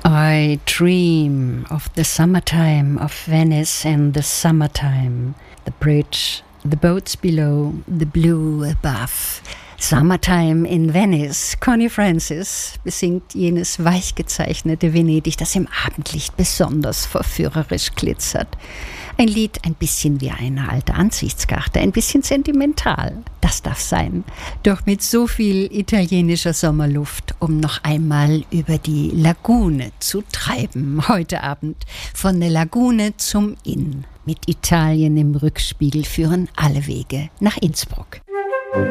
I dream of the summertime of Venice and the summertime, the bridge, the boats below, the blue above. Summertime in Venice. Connie Francis besingt jenes weichgezeichnete Venedig, das im Abendlicht besonders verführerisch glitzert. Ein Lied ein bisschen wie eine alte Ansichtskarte, ein bisschen sentimental. Das darf sein. Doch mit so viel italienischer Sommerluft, um noch einmal über die Lagune zu treiben. Heute Abend von der Lagune zum Inn. Mit Italien im Rückspiegel führen alle Wege nach Innsbruck.